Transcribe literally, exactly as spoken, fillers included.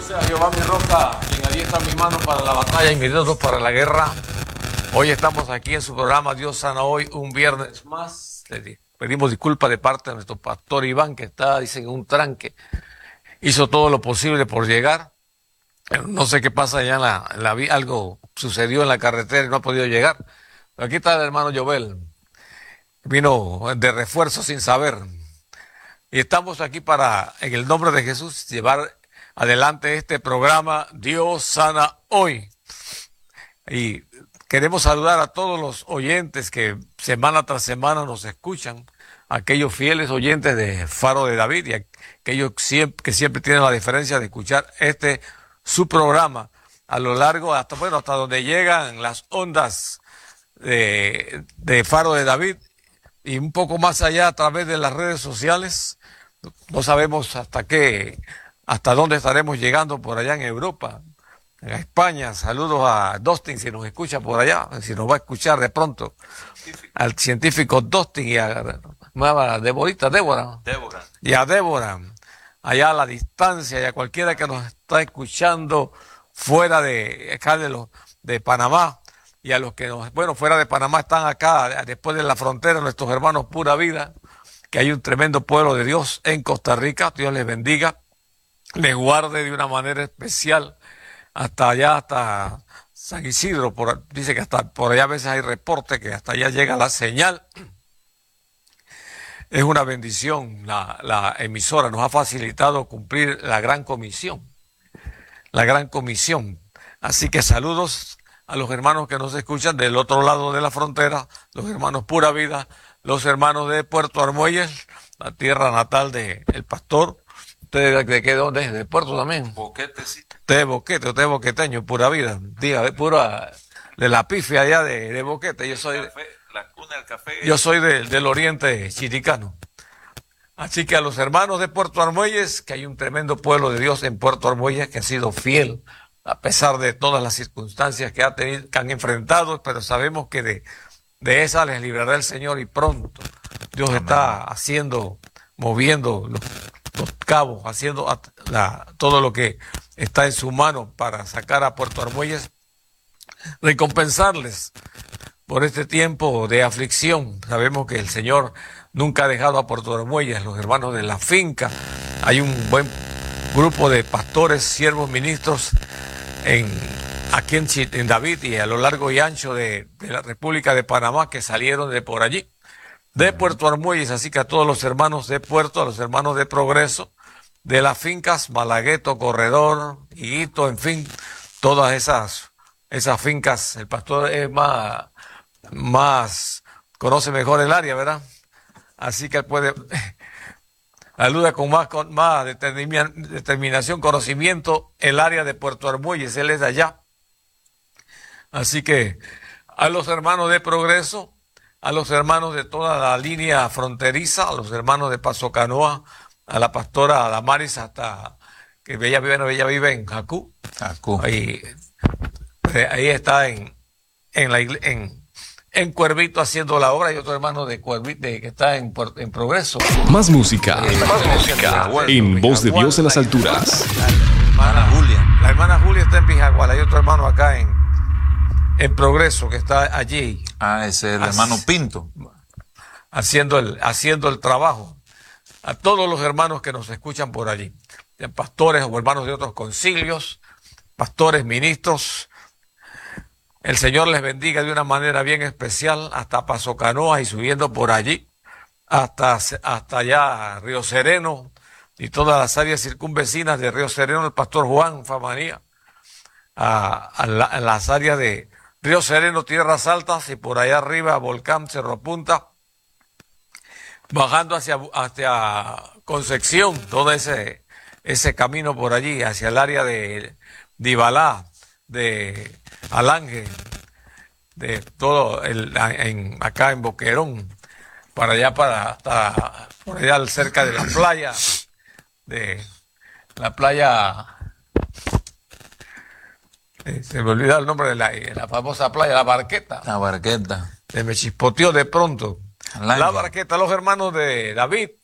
sea Jehová mi roca, quien alienta mi mano para la batalla y mis dedos para la guerra. Hoy estamos aquí en su programa Dios sana hoy, un viernes más. Le pedimos disculpas de parte de nuestro pastor Iván, que está, dicen, en un tranque. Hizo todo lo posible por llegar. No sé qué pasa allá en la, en la vía, algo sucedió en la carretera y no ha podido llegar. Pero aquí está el hermano Jovel. Vino de refuerzo sin saber. Y estamos aquí para, en el nombre de Jesús, llevar adelante este programa Dios sana hoy. Y queremos saludar a todos los oyentes que semana tras semana nos escuchan, aquellos fieles oyentes de Faro de David y aquellos siempre, que siempre tienen la diferencia de escuchar este su programa a lo largo, hasta bueno, hasta donde llegan las ondas de, de Faro de David y un poco más allá a través de las redes sociales. No sabemos hasta qué, hasta dónde estaremos llegando por allá en Europa, en España. Saludos a Dustin si nos escucha por allá, si nos va a escuchar de pronto, al científico Dustin y a, a Deborita, Débora, Débora. y a Débora, allá a la distancia, y a cualquiera que nos está escuchando fuera de acá de los de Panamá, y a los que nos, bueno, fuera de Panamá están acá, después de la frontera, nuestros hermanos Pura Vida, que hay un tremendo pueblo de Dios en Costa Rica. Dios les bendiga, les guarde de una manera especial hasta allá, hasta San Isidro. Por, dice que hasta por allá a veces hay reporte que hasta allá llega la señal. Es una bendición. La, la emisora nos ha facilitado cumplir la gran comisión, la gran comisión. Así que saludos a los hermanos que nos escuchan del otro lado de la frontera, los hermanos Pura Vida, los hermanos de Puerto Armuelles, la tierra natal del de pastor. ¿Usted de qué, dónde es? ¿De Puerto también? Boquete, sí. Usted es Boquete, usted es boqueteño, Pura Vida. Diga, de pura, de la pifia allá de, de Boquete. Yo soy, café, la cuna del café. Yo soy de, del oriente chiricano. Así que a los hermanos de Puerto Armuelles, que hay un tremendo pueblo de Dios en Puerto Armuelles que ha sido fiel, a pesar de todas las circunstancias que, ha tenido, que han enfrentado, pero sabemos que de, de esa les librará el Señor y pronto. Dios Amén. Está haciendo, moviendo los, los cabos, haciendo la, todo lo que está en su mano para sacar a Puerto Armuelles, recompensarles por este tiempo de aflicción. Sabemos que el Señor nunca ha dejado a Puerto Armuelles, los hermanos de la finca. Hay un buen grupo de pastores, siervos, ministros en, aquí en, en David y a lo largo y ancho de, de la República de Panamá que salieron de por allí, de Puerto Armuelles. Así que a todos los hermanos de Puerto, a los hermanos de Progreso, de las fincas, Malagueto, Corredor, Higuito, en fin, todas esas, esas fincas. El pastor es más, más, conoce mejor el área, ¿verdad? Así que puede, saluda con más, con más determinación, conocimiento, el área de Puerto Armuelles, él es de allá. Así que a los hermanos de Progreso, a los hermanos de toda la línea fronteriza, a los hermanos de Paso Canoa, a la pastora Adamaris, hasta que ella vive, no, ella vive en Jacú. Jacú. Ahí, ahí está en, en la iglesia, en, en Cuervito haciendo la obra, y otro hermano de Cuervito de, que está en, en Progreso. Más música, eh, más música, en Voz de Dios en las alturas. La hermana Julia. La hermana Julia está en Vijagual, hay otro hermano acá en, en Progreso que está allí. Ah, ese es el hermano Pinto. Haciendo el, haciendo el trabajo. A todos los hermanos que nos escuchan por allí, pastores o hermanos de otros concilios, pastores, ministros, el Señor les bendiga de una manera bien especial, hasta Paso Canoas y subiendo por allí, hasta, hasta allá Río Sereno y todas las áreas circunvecinas de Río Sereno, el pastor Juan Famanía, a, a, la, a las áreas de Río Sereno, Tierras Altas, y por allá arriba Volcán, Cerro Punta, bajando hacia, hacia Concepción, todo ese, ese camino por allí, hacia el área de, de Ibalá, de Alange, de todo el, en, acá en Boquerón, para allá, para hasta por allá cerca de la playa, de la playa, eh, se me olvida el nombre de la, la famosa playa, la Barqueta. La Barqueta. Se me chispoteó de pronto. Alange. La Barqueta, los hermanos de David,